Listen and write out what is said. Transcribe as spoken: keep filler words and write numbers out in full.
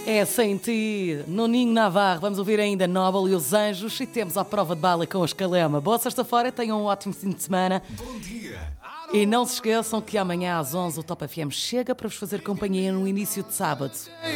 É sem ti, Nuninho Navarro. Vamos ouvir ainda Nobel e os Anjos e temos a prova de bala com os Calema. Boa sexta-feira, tenham um ótimo fim de semana. Bom dia. E não se esqueçam que amanhã às onze o Top F M chega para vos fazer companhia no início de sábado.